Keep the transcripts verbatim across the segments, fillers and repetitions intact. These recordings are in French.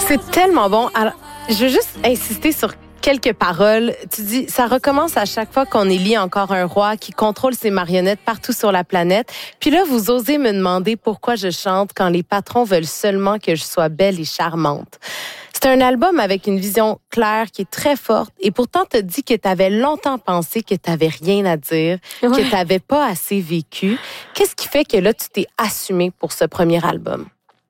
C'est tellement bon. Alors, je veux juste insister sur quelques paroles. Tu dis, ça recommence à chaque fois qu'on élit encore un roi qui contrôle ses marionnettes partout sur la planète. Puis là, vous osez me demander pourquoi je chante quand les patrons veulent seulement que je sois belle et charmante. C'est un album avec une vision claire qui est très forte et pourtant t'as dit que t'avais longtemps pensé que t'avais rien à dire, ouais. que t'avais pas assez vécu. Qu'est-ce qui fait que là, tu t'es assumée pour ce premier album?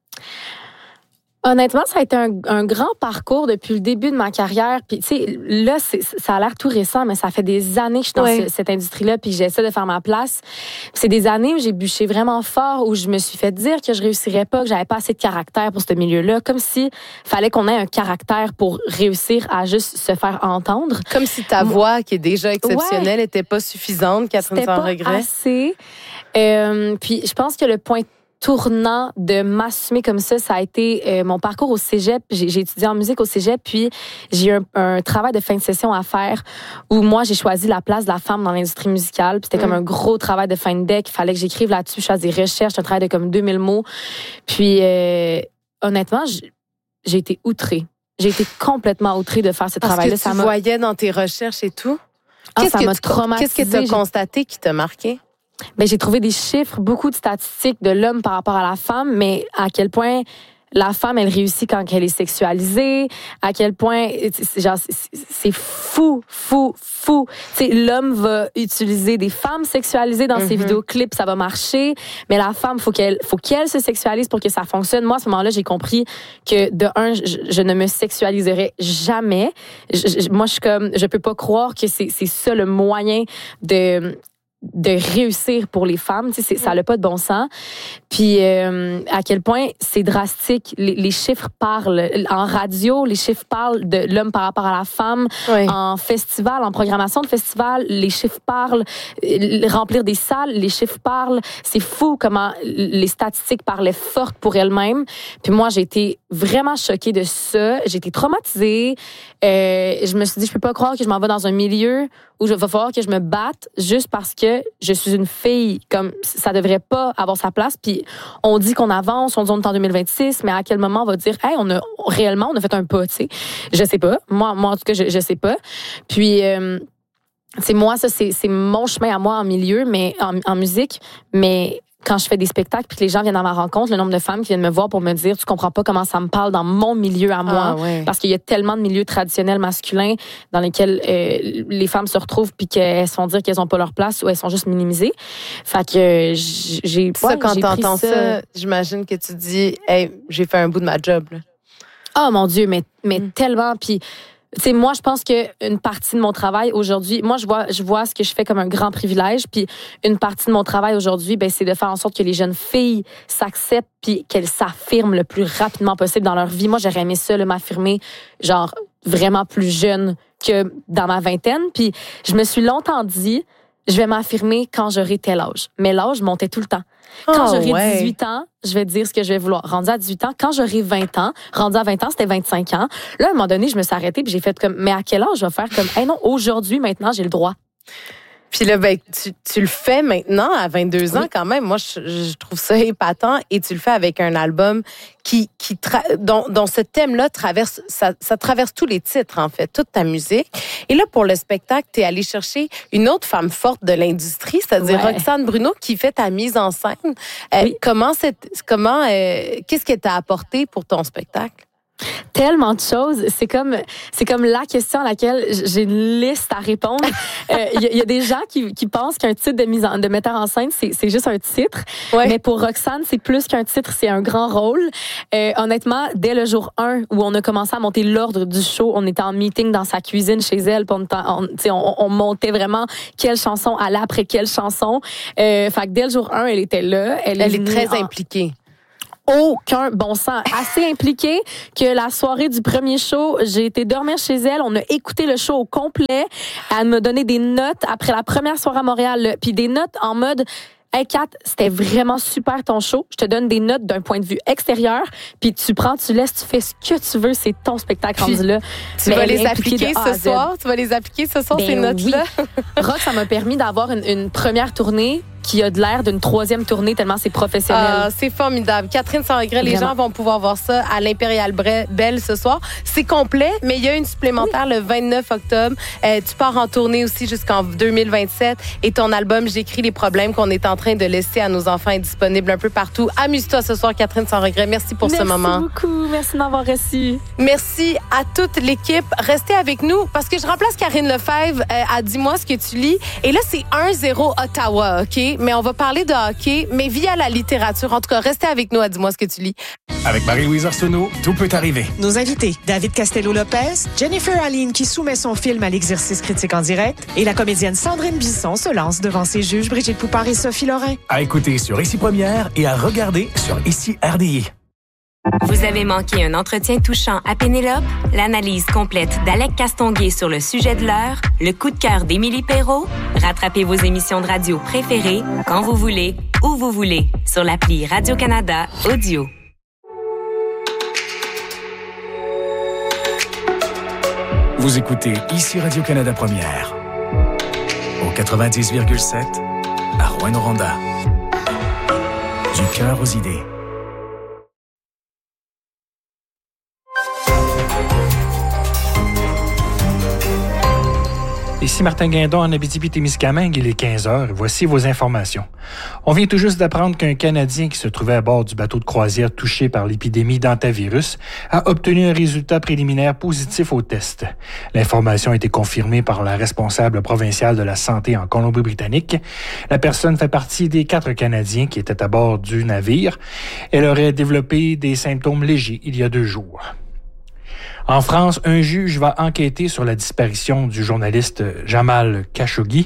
Honnêtement, ça a été un, un grand parcours depuis le début de ma carrière. Puis, tu sais, là, c'est, ça a l'air tout récent, mais ça fait des années que je suis dans ouais. ce, cette industrie-là, puis j'essaie de faire ma place. C'est des années où j'ai bûché vraiment fort, où je me suis fait dire que je réussirais pas, que j'avais pas assez de caractère pour ce milieu-là, comme si fallait qu'on ait un caractère pour réussir à juste se faire entendre. Comme si ta Moi, voix, qui est déjà exceptionnelle, ouais. était pas suffisante, Catherine sans regret. Assez. Euh, puis, je pense que le point tournant de m'assumer comme ça, ça a été euh, mon parcours au cégep. J'ai, j'ai étudié en musique au cégep, puis j'ai eu un, un travail de fin de session à faire où moi, j'ai choisi la place de la femme dans l'industrie musicale. Puis c'était mmh. comme un gros travail de fin de deck. Il fallait que j'écrive là-dessus. Je fasse des recherches, un travail de comme deux mille mots. Puis euh, honnêtement, j'ai, j'ai été outrée. J'ai été complètement outrée de faire ce Parce travail-là. Parce que tu ça voyais dans tes recherches et tout? Ah, qu'est-ce ça que m'a tu, traumatisée. Qu'est-ce que tu as constaté qui t'a marqué? Ben, j'ai trouvé des chiffres, beaucoup de statistiques de l'homme par rapport à la femme, mais à quel point la femme, elle réussit quand elle est sexualisée, à quel point, c'est, genre, c'est, c'est fou, fou, fou. Tu sais, l'homme va utiliser des femmes sexualisées dans mm-hmm. ses vidéoclips, ça va marcher, mais la femme, faut qu'elle, faut qu'elle se sexualise pour que ça fonctionne. Moi, à ce moment-là, j'ai compris que, de un, je, je ne me sexualiserai jamais. Je, je, moi, je suis comme, je peux pas croire que c'est, c'est ça le moyen de, de réussir pour les femmes, tu sais, ça n'a pas de bon sens. Puis euh, à quel point c'est drastique, les, les chiffres parlent. En radio, les chiffres parlent de l'homme par rapport à la femme. Oui. En festival, en programmation de festival, les chiffres parlent. Remplir des salles, les chiffres parlent. C'est fou comment les statistiques parlaient fortes pour elles-mêmes. Puis moi, j'ai été vraiment choquée de ça. J'ai été traumatisée. Euh, je me suis dit, je peux pas croire que je m'en vais dans un milieu où il va falloir que je me batte juste parce que je suis une fille. Comme ça devrait pas avoir sa place. Puis on dit qu'on avance, on dit on est en deux mille vingt-six, mais à quel moment on va dire, hey, on a réellement on a fait un pas, tu sais. Je sais pas. Moi, moi en tout cas, je, je sais pas. Puis euh, c'est moi, ça c'est c'est mon chemin à moi en milieu, mais en, en musique, mais quand je fais des spectacles puis que les gens viennent à ma rencontre, le nombre de femmes qui viennent me voir pour me dire tu comprends pas comment ça me parle dans mon milieu à moi, ah, ouais. parce qu'il y a tellement de milieux traditionnels masculins dans lesquels euh, les femmes se retrouvent puis qu'elles se font dire qu'elles ont pas leur place ou elles sont juste minimisées. Fait que j'ai ça ouais, quand j'ai t'entends ça, ça, j'imagine que tu dis hey, j'ai fait un bout de ma job là. Oh mon Dieu, mais mais mm. tellement puis tu sais, moi, je pense que une partie de mon travail aujourd'hui, moi, je vois, je vois ce que je fais comme un grand privilège, puis une partie de mon travail aujourd'hui, ben, c'est de faire en sorte que les jeunes filles s'acceptent puis qu'elles s'affirment le plus rapidement possible dans leur vie. Moi, j'aurais aimé ça, là, m'affirmer, genre, vraiment plus jeune que dans ma vingtaine. Puis je me suis longtemps dit, je vais m'affirmer quand j'aurai tel âge. Mais l'âge montait tout le temps. Quand oh, j'aurai ouais. dix-huit ans, je vais dire ce que je vais vouloir. Rendu à dix-huit ans, quand j'aurai vingt ans, rendu à vingt ans, c'était vingt-cinq ans. Là, à un moment donné, je me suis arrêtée puis j'ai fait comme, mais à quel âge je vais faire comme, hey non, aujourd'hui, maintenant, j'ai le droit. Puis là, ben, tu, tu le fais maintenant à vingt-deux ans oui. quand même. Moi, je, je trouve ça épatant et tu le fais avec un album qui, qui tra- dont, dont ce thème-là traverse, ça, ça traverse tous les titres en fait, toute ta musique. Et là, pour le spectacle, t'es allé chercher une autre femme forte de l'industrie, c'est-à-dire ouais. Roxane Bruno, qui fait ta mise en scène. Euh, oui. Comment c'est, comment, euh, qu'est-ce qu'elle t'a apporté pour ton spectacle? Tellement de choses. C'est comme, c'est comme la question à laquelle j'ai une liste à répondre. Il euh, y, y a des gens qui, qui pensent qu'un titre de mise en, de metteur en scène, c'est, c'est juste un titre. Ouais. Mais pour Roxane, c'est plus qu'un titre, c'est un grand rôle. Euh, honnêtement, dès le jour un où on a commencé à monter l'ordre du show, on était en meeting dans sa cuisine chez elle, puis on, on, on, on montait vraiment quelle chanson allait après quelle chanson. Euh, fait que dès le jour un, elle était là. Elle, elle est, est très en, impliquée. Aucun bon sens. Assez impliquée que la soirée du premier show, j'ai été dormir chez elle. On a écouté le show au complet. Elle m'a donné des notes après la première soirée à Montréal. Puis des notes en mode... Hey Kat, c'était vraiment super ton show. Je te donne des notes d'un point de vue extérieur, puis tu prends, tu laisses, tu fais ce que tu veux, c'est ton spectacle rendu là. Tu Mais vas les appliquer ce soir? Tu vas les appliquer ce soir, ben ces notes-là? Oui. Rock, ça m'a permis d'avoir une, une première tournée qui a de l'air d'une troisième tournée tellement c'est professionnel. Ah, c'est formidable. Catherine Sans Regret, les gens vont pouvoir voir ça à l'Impérial Belle ce soir. C'est complet, mais il y a une supplémentaire oui. le vingt-neuf octobre. Euh, tu pars en tournée aussi jusqu'en deux mille vingt-sept et ton album J'écris les problèmes qu'on est en train de laisser à nos enfants est disponible un peu partout. Amuse-toi ce soir, Catherine Sans Regret. Merci pour Merci ce moment. Merci beaucoup. Merci de m'avoir reçu. Merci à toute l'équipe. Restez avec nous parce que je remplace Karine Lefebvre euh, à Dis-moi ce que tu lis. Et là, c'est un zéro Ottawa, OK? Mais on va parler de hockey, mais via la littérature. En tout cas, restez avec nous à Dis-moi ce que tu lis. Avec Marie-Louise Arsenault, tout peut arriver. Nos invités, David Castello-Lopez, Jennifer Aline qui soumet son film à l'exercice critique en direct et la comédienne Sandrine Bisson se lance devant ses juges Brigitte Poupard et Sophie Lorrain. À écouter sur Ici Première et à regarder sur Ici R D I. Vous avez manqué un entretien touchant à Pénélope? L'analyse complète d'Alec Castonguay sur le sujet de l'heure? Le coup de cœur d'Émilie Perrault? Rattrapez vos émissions de radio préférées quand vous voulez, où vous voulez, sur l'appli Radio-Canada Audio. Vous écoutez Ici Radio-Canada Première. Au quatre-vingt-dix virgule sept, à Rouyn-Noranda. Du cœur aux idées. Ici Martin Guindon en Abitibi-Témiscamingue, il est quinze heures. Voici vos informations. On vient tout juste d'apprendre qu'un Canadien qui se trouvait à bord du bateau de croisière touché par l'épidémie d'hantavirus a obtenu un résultat préliminaire positif au test. L'information a été confirmée par la responsable provinciale de la santé en Colombie-Britannique. La personne fait partie des quatre Canadiens qui étaient à bord du navire. Elle aurait développé des symptômes légers il y a deux jours. En France, un juge va enquêter sur la disparition du journaliste Jamal Khashoggi,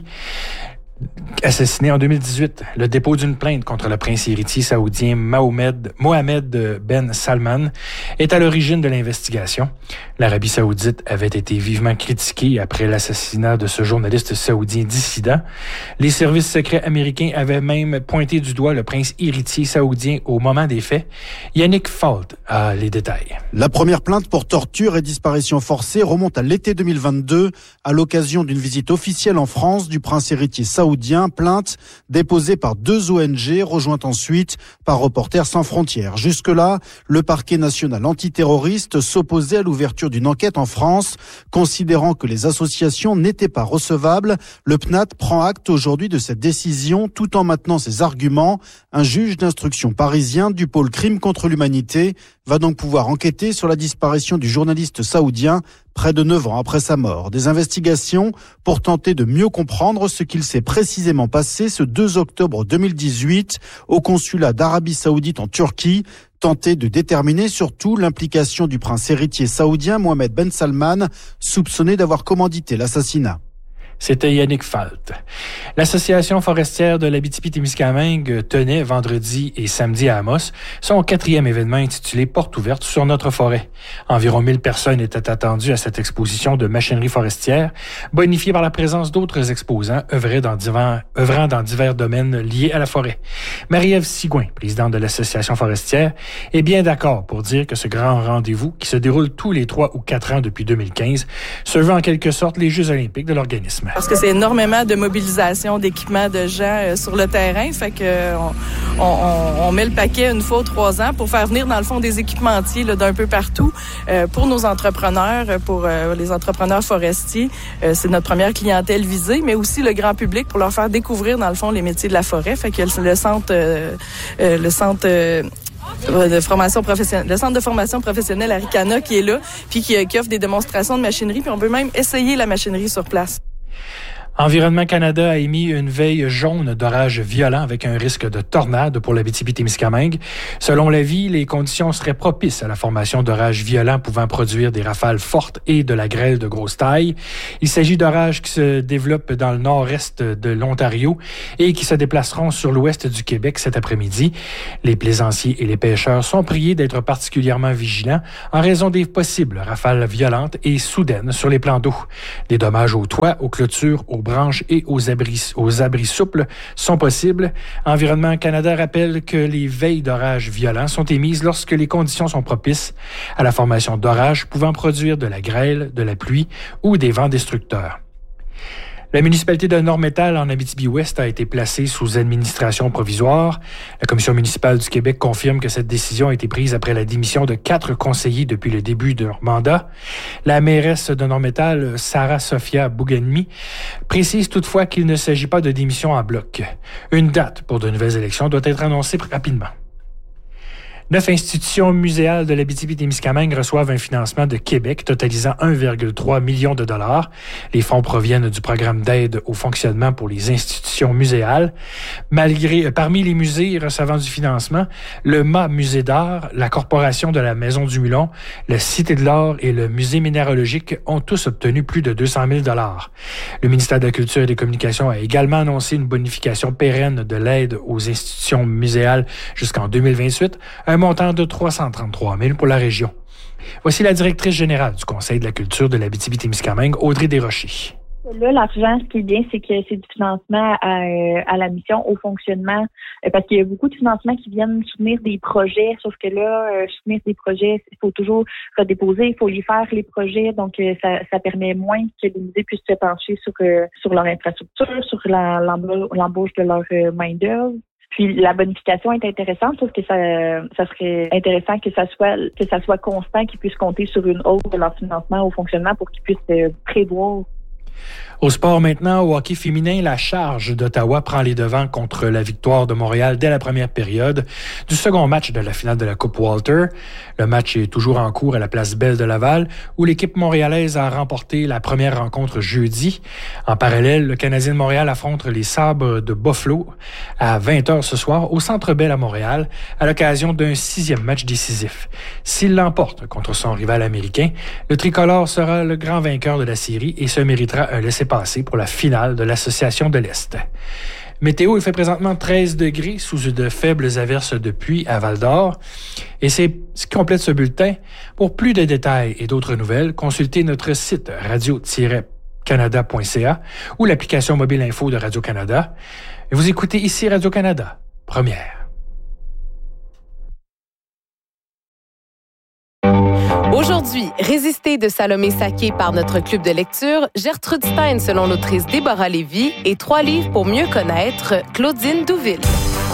assassiné en deux mille dix-huit. Le dépôt d'une plainte contre le prince héritier saoudien Mohamed, Mohamed Ben Salman est à l'origine de l'investigation. L'Arabie saoudite avait été vivement critiquée après l'assassinat de ce journaliste saoudien dissident. Les services secrets américains avaient même pointé du doigt le prince héritier saoudien au moment des faits. Yannick Fault a les détails. La première plainte pour torture et disparition forcée remonte à l'été deux mille vingt-deux à l'occasion d'une visite officielle en France du prince héritier saoudien. Plainte déposée par deux O N G, rejointe ensuite par Reporters sans frontières. Jusque-là, le parquet national antiterroriste s'opposait à l'ouverture d'une enquête en France, considérant que les associations n'étaient pas recevables. Le P N A T prend acte aujourd'hui de cette décision tout en maintenant ses arguments. Un juge d'instruction parisien du pôle crime contre l'humanité va donc pouvoir enquêter sur la disparition du journaliste saoudien près de neuf ans après sa mort. Des investigations pour tenter de mieux comprendre ce qu'il s'est précisément passé ce deux octobre deux mille dix-huit au consulat d'Arabie Saoudite en Turquie. Tenter de déterminer surtout l'implication du prince héritier saoudien Mohamed Ben Salman, soupçonné d'avoir commandité l'assassinat. C'était Yannick Fault. L'Association forestière de l'Abitibi-Témiscamingue tenait vendredi et samedi à Amos son quatrième événement intitulé Porte ouverte sur notre forêt. Environ mille personnes étaient attendues à cette exposition de machinerie forestière, bonifiée par la présence d'autres exposants œuvrant dans divers, œuvrant dans divers domaines liés à la forêt. Marie-Ève Sigouin, présidente de l'Association forestière, est bien d'accord pour dire que ce grand rendez-vous, qui se déroule tous les trois ou quatre ans depuis deux mille quinze, se veut en quelque sorte les Jeux olympiques de l'organisme. Parce que c'est énormément de mobilisation, d'équipements de gens euh, sur le terrain. Fait que euh, on, on, on met le paquet une fois ou trois ans pour faire venir, dans le fond, des équipementiers là, d'un peu partout euh, pour nos entrepreneurs, pour euh, les entrepreneurs forestiers. Euh, c'est notre première clientèle visée, mais aussi le grand public pour leur faire découvrir, dans le fond, les métiers de la forêt. Fait que le centre... Euh, euh, le centre euh, de formation professionnelle, le centre de formation professionnelle Aricana qui est là, puis qui, qui offre des démonstrations de machinerie, puis on peut même essayer la machinerie sur place. Environnement Canada a émis une veille jaune d'orage violent avec un risque de tornade pour l'Abitibi-Témiscamingue. Selon l'avis, les conditions seraient propices à la formation d'orages violents pouvant produire des rafales fortes et de la grêle de grosse taille. Il s'agit d'orages qui se développent dans le nord-est de l'Ontario et qui se déplaceront sur l'ouest du Québec cet après-midi. Les plaisanciers et les pêcheurs sont priés d'être particulièrement vigilants en raison des possibles rafales violentes et soudaines sur les plans d'eau. Des dommages aux toits, aux clôtures, aux branches et aux abris, aux abris souples sont possibles. Environnement Canada rappelle que les veilles d'orages violents sont émises lorsque les conditions sont propices à la formation d'orages pouvant produire de la grêle, de la pluie ou des vents destructeurs. La municipalité de Nord-Métal en Abitibi-Ouest a été placée sous administration provisoire. La Commission municipale du Québec confirme que cette décision a été prise après la démission de quatre conseillers depuis le début de leur mandat. La mairesse de Nord-Métal, Sarah Sophia Bouganmi, précise toutefois qu'il ne s'agit pas de démission en bloc. Une date pour de nouvelles élections doit être annoncée rapidement. Neuf institutions muséales de l'Abitibi-Témiscamingue reçoivent un financement de Québec totalisant un virgule trois million de dollars. Les fonds proviennent du programme d'aide au fonctionnement pour les institutions muséales. Malgré, parmi les musées recevant du financement, le M A Musée d'art, la Corporation de la Maison du Mulon, la Cité de l'Or et le Musée minéralogique ont tous obtenu plus de deux cent mille dollars. Le ministère de la Culture et des Communications a également annoncé une bonification pérenne de l'aide aux institutions muséales jusqu'en deux mille vingt-huit, un montant de trois cent trente-trois mille pour la région. Voici la directrice générale du Conseil de la culture de l'Abitibi-Témiscamingue, Audrey Desrochers. Là, l'argent, ce qui est bien, c'est que c'est du financement à, à la mission, au fonctionnement, parce qu'il y a beaucoup de financements qui viennent soutenir des projets, sauf que là, soutenir des projets, il faut toujours redéposer, il faut les faire, les projets, donc ça, ça permet moins que les musées puissent se pencher sur, sur leur infrastructure, sur la, l'embauche de leur main-d'œuvre. Puis la bonification est intéressante, sauf que ça, ça serait intéressant que ça soit que ça soit constant, qu'ils puissent compter sur une hausse de leur financement au fonctionnement pour qu'ils puissent euh, prévoir. Au sport maintenant, au hockey féminin, la charge d'Ottawa prend les devants contre la victoire de Montréal dès la première période du second match de la finale de la Coupe Walter. Le match est toujours en cours à la place Belle de Laval, où l'équipe montréalaise a remporté la première rencontre jeudi. En parallèle, le Canadien de Montréal affronte les Sabres de Buffalo à vingt heures ce soir au Centre Bell à Montréal, à l'occasion d'un sixième match décisif. S'il l'emporte contre son rival américain, le tricolore sera le grand vainqueur de la série et se méritera un laissez-passer pour la finale de l'Association de l'Est. Météo, il fait présentement treize degrés sous de faibles averses de pluie à Val-d'Or. Et c'est ce qui complète ce bulletin. Pour plus de détails et d'autres nouvelles, consultez notre site radio tiret canada point c a ou l'application mobile info de Radio-Canada. Et vous écoutez ici Radio-Canada, première. Aujourd'hui, Résister de Salomé Saké par notre club de lecture, Gertrude Stein selon l'autrice Déborah Lévy et Trois livres pour mieux connaître Claudine Douville.